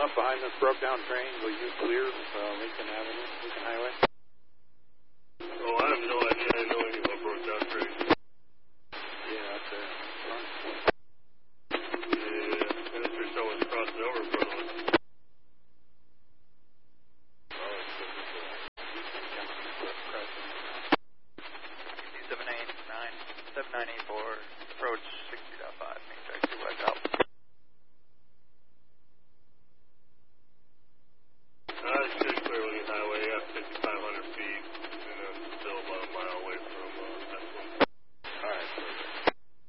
up behind this broke down train. Will you clear Lincoln Avenue, Lincoln Highway?